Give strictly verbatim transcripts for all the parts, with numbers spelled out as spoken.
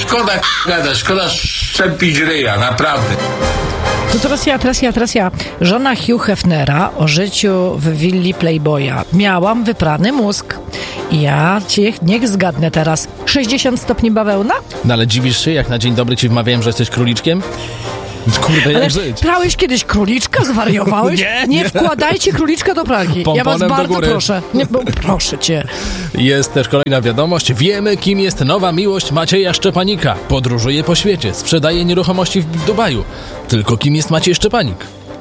szkoda gadać, szkoda szczepić ryja, naprawdę. To teraz ja, teraz ja, teraz ja. Żona Hugh Hefnera o życiu w willi Playboya. Miałam wyprany mózg. Ja cię, niech zgadnę teraz. sześćdziesiąt stopni bawełna? No ale dziwisz się, jak na dzień dobry ci wmawiałem, że jesteś króliczkiem? Kurde, jak ale żyć? Prałeś kiedyś króliczka? Zwariowałeś? nie, nie nie wkładajcie króliczka do pralki. Ja was bardzo proszę. Nie, bo, proszę cię. Jest też kolejna wiadomość. Wiemy, kim jest nowa miłość Macieja Szczepanika. Podróżuje po świecie, sprzedaje nieruchomości w Dubaju. Tylko kim jest Maciej Szczepanik?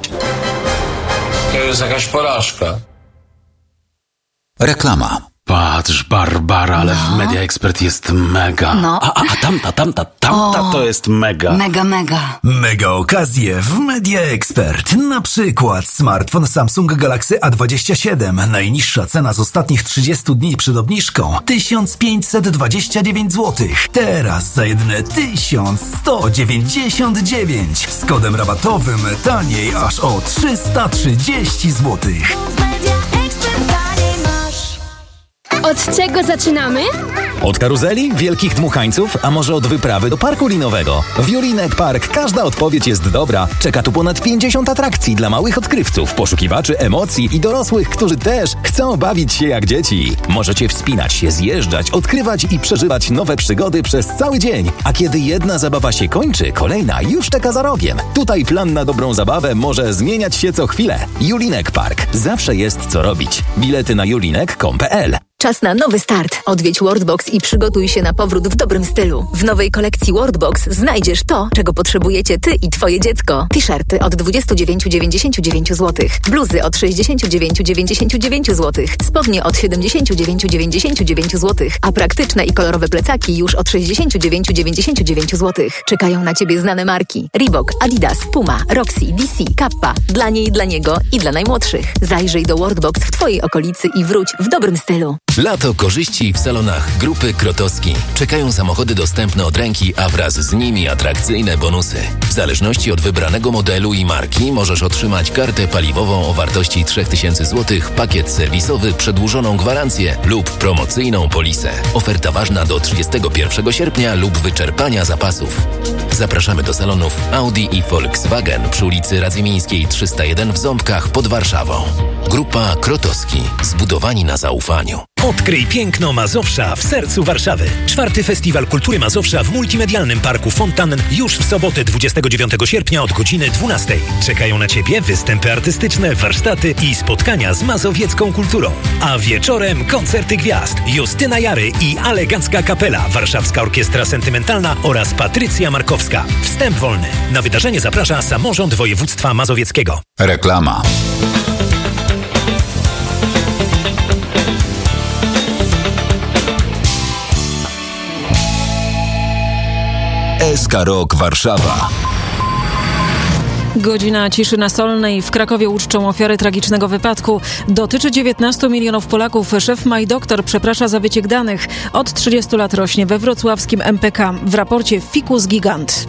To jest jakaś porażka. Reklama. Patrz, Barbara, ale no. w Media Expert jest mega. No. A, a, a tamta, tamta, tamta o, to jest mega. Mega, mega. Mega okazje w Media Expert. Na przykład smartfon Samsung Galaxy A dwadzieścia siedem. Najniższa cena z ostatnich trzydziestu dni przed obniżką tysiąc pięćset dwadzieścia dziewięć złotych. Teraz za jedyne tysiąc sto dziewięćdziesiąt dziewięć. Z kodem rabatowym taniej aż o trzysta trzydzieści złotych. Od czego zaczynamy? Od karuzeli, wielkich dmuchańców, a może od wyprawy do parku linowego? W Julinek Park każda odpowiedź jest dobra. Czeka tu ponad pięćdziesiąt atrakcji dla małych odkrywców, poszukiwaczy emocji i dorosłych, którzy też chcą bawić się jak dzieci. Możecie wspinać się, zjeżdżać, odkrywać i przeżywać nowe przygody przez cały dzień. A kiedy jedna zabawa się kończy, kolejna już czeka za rogiem. Tutaj plan na dobrą zabawę może zmieniać się co chwilę. Julinek Park. Zawsze jest co robić. Bilety na julinek kropka com kropka pe el. Czas na nowy start. Odwiedź Worldbox i przygotuj się na powrót w dobrym stylu. W nowej kolekcji Worldbox znajdziesz to, czego potrzebujecie ty i twoje dziecko. T-shirty od dwadzieścia dziewięć dziewięćdziesiąt dziewięć złotych. Bluzy od sześćdziesiąt dziewięć dziewięćdziesiąt dziewięć złotych. Spodnie od siedemdziesiąt dziewięć dziewięćdziesiąt dziewięć złotych. A praktyczne i kolorowe plecaki już od sześćdziesiąt dziewięć dziewięćdziesiąt dziewięć złotych. Czekają na ciebie znane marki. Reebok, Adidas, Puma, Roxy, D C, Kappa. Dla niej, dla niego i dla najmłodszych. Zajrzyj do Worldbox w twojej okolicy i wróć w dobrym stylu. Lato korzyści w salonach Grupy Krotowski. Czekają samochody dostępne od ręki, a wraz z nimi atrakcyjne bonusy. W zależności od wybranego modelu i marki możesz otrzymać kartę paliwową o wartości trzy tysiące złotych, pakiet serwisowy, przedłużoną gwarancję lub promocyjną polisę. Oferta ważna do trzydziestego pierwszego sierpnia lub wyczerpania zapasów. Zapraszamy do salonów Audi i Volkswagen przy ulicy Radzymińskiej trzysta jeden w Ząbkach pod Warszawą. Grupa Krotowski. Zbudowani na zaufaniu. Odkryj piękno Mazowsza w sercu Warszawy. Czwarty Festiwal Kultury Mazowsza w Multimedialnym Parku Fontanen już w sobotę dwudziestego dziewiątego sierpnia od godziny dwunastej. Czekają na Ciebie występy artystyczne, warsztaty i spotkania z mazowiecką kulturą. A wieczorem koncerty gwiazd Justyna Jary i Elegancka Kapela, Warszawska Orkiestra Sentymentalna oraz Patrycja Markowska. Wstęp wolny. Na wydarzenie zaprasza Samorząd Województwa Mazowieckiego. Reklama. S K Rock Warszawa. Godzina ciszy na Solnej. W Krakowie uczczą ofiary tragicznego wypadku. Dotyczy dziewiętnastu milionów Polaków. Szef My Doctor przeprasza za wyciek danych. Od trzydziestu lat rośnie we wrocławskim M P K. W raporcie Fikus Gigant.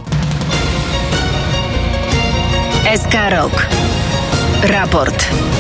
S K Rock. Raport.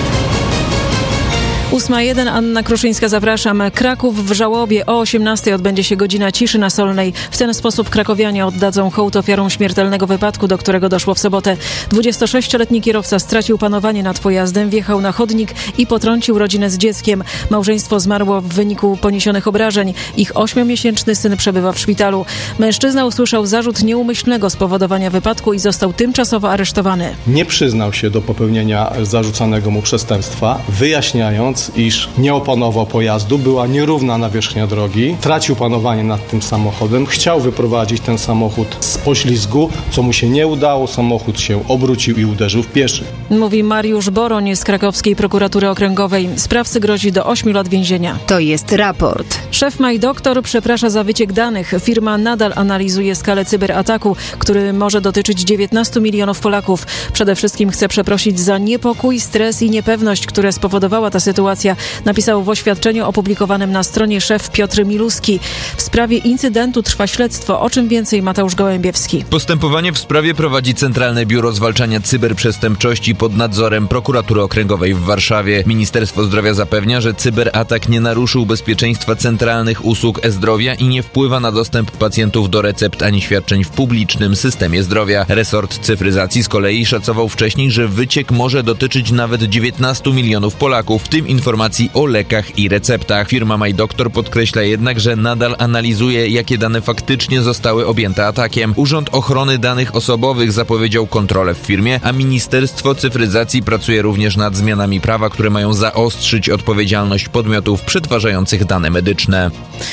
ósma jeden, Anna Kruszyńska, zapraszam. Kraków w żałobie. O osiemnastej odbędzie się godzina ciszy na Solnej. W ten sposób krakowianie oddadzą hołd ofiarom śmiertelnego wypadku, do którego doszło w sobotę. dwudziestosześcioletni kierowca stracił panowanie nad pojazdem, wjechał na chodnik i potrącił rodzinę z dzieckiem. Małżeństwo zmarło w wyniku poniesionych obrażeń. Ich ośmiomiesięczny syn przebywa w szpitalu. Mężczyzna usłyszał zarzut nieumyślnego spowodowania wypadku i został tymczasowo aresztowany. Nie przyznał się do popełnienia zarzucanego mu przestępstwa, wyjaśniając, iż nie opanował pojazdu, była nierówna nawierzchnia drogi, tracił panowanie nad tym samochodem, chciał wyprowadzić ten samochód z poślizgu, co mu się nie udało, samochód się obrócił i uderzył w pieszych. Mówi Mariusz Boroń z krakowskiej prokuratury okręgowej. Sprawcy grozi do ośmiu lat więzienia. To jest raport. Szef My Doctor przeprasza za wyciek danych. Firma nadal analizuje skalę cyberataku, który może dotyczyć dziewiętnastu milionów Polaków. Przede wszystkim chce przeprosić za niepokój, stres i niepewność, które spowodowała ta sytuacja sytuacja, napisał w oświadczeniu opublikowanym na stronie szef Piotr Miluski. W sprawie incydentu trwa śledztwo. O czym więcej Mateusz Gołębiewski. Postępowanie w sprawie prowadzi Centralne Biuro Zwalczania Cyberprzestępczości pod nadzorem Prokuratury Okręgowej w Warszawie. Ministerstwo Zdrowia zapewnia, że cyberatak nie naruszył bezpieczeństwa centralnych usług e-zdrowia i nie wpływa na dostęp pacjentów do recept ani świadczeń w publicznym systemie zdrowia. Resort cyfryzacji z kolei szacował wcześniej, że wyciek może dotyczyć nawet dziewiętnastu milionów Polaków, w tym informacji o lekach i receptach. Firma MyDoktor podkreśla jednak, że nadal analizuje, jakie dane faktycznie zostały objęte atakiem. Urząd Ochrony Danych Osobowych zapowiedział kontrolę w firmie, a Ministerstwo Cyfryzacji pracuje również nad zmianami prawa, które mają zaostrzyć odpowiedzialność podmiotów przetwarzających dane medyczne.